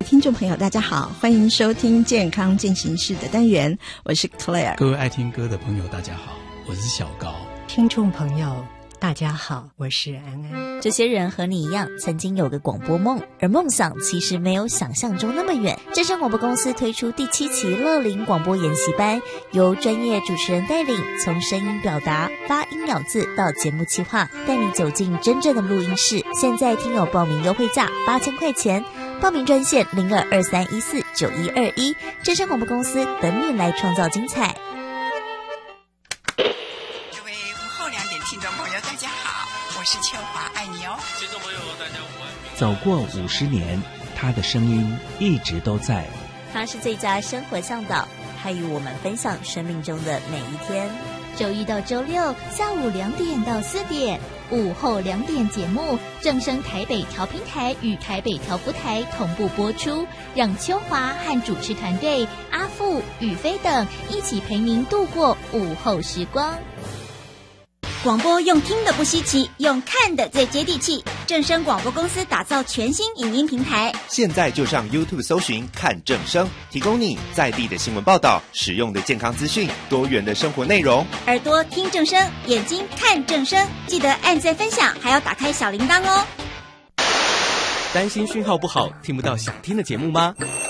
听众朋友大家好，欢迎收听健康进行式的单元，我是 Claire。 各位爱听歌的朋友大家好，我是小高。 听众朋友大家好，我是安安。 这些人和你一样曾经有个广播梦，而梦想其实没有想象中那么远。正声广播公司推出第7期乐龄广播研习班，由专业主持人带领，从声音表达、发音咬字到节目企划，带你走进真正的录音室。现在听友报名优惠价8000块钱，报名专线0223149121，正声广播公司等你来创造精彩。 听众朋友大家好，我是秋华，爱你哦。 听众朋友大家好。 走过50年，他的声音一直都在。 他是最佳生活向导，他与我们分享生命中的每一天。 周一到周六下午2点到4点，午后2点节目正声台北调频台与台北调福台同步播出，让秋华和主持团队阿富、宇飞等一起陪您度过午后时光。 广播用听的不稀奇，用看的最接地气。正声广播公司打造全新影音平台， 现在就上 YouTube 搜寻看正声，提供你在地的新闻报道、实用的健康资讯、多元的生活内容。 耳朵听正声，眼睛看正声，记得按赞分享，还要打开小铃铛哦。 担心讯号不好，听不到想听的节目吗？